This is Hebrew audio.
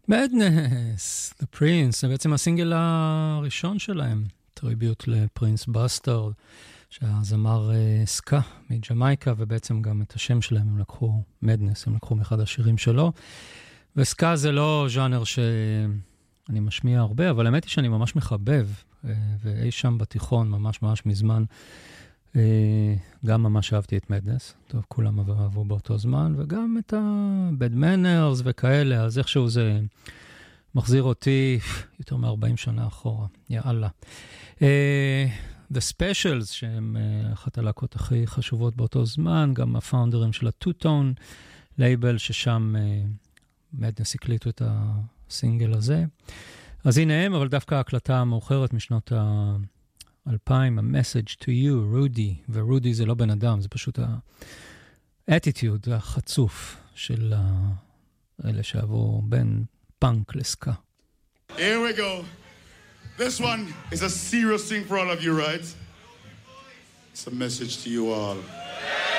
Madness, The Prince, זה בעצם הסינגל הראשון שלהם, טריביוט לפרינס בסטרד, שהזמר סקה מג'מייקה, ובעצם גם את השם שלהם הם לקחו, Madness, הם לקחו מאחד השירים שלו, וסקה זה לא ז'אנר שאני משמיע הרבה, אבל האמת היא שאני ממש מחבב, ואי שם בתיכון, ממש מזמן, גם ממש אהבתי את Madness, טוב, כולם אהבו באותו זמן, וגם את ה-Bad Manners וכאלה, אז איכשהו זה מחזיר אותי יותר מ-40 שנה אחורה, יאללה. The Specials, שהם אחת הלהקות הכי חשובות באותו זמן, גם הפאונדרים של ה-Two-Tone לייבל, ששם Madness הקליטו את הסינגל הזה. אז הנה הם, אבל דווקא ההקלטה המאוחרת משנות ה-2000, ה-Message to you, רודי, ורודי זה לא בן אדם, זה פשוט ה-attitude, החצוף של אלה שעברו בין פאנק לסקה. Here we go. This one is a serious thing for all of you, right? It's a message to you all.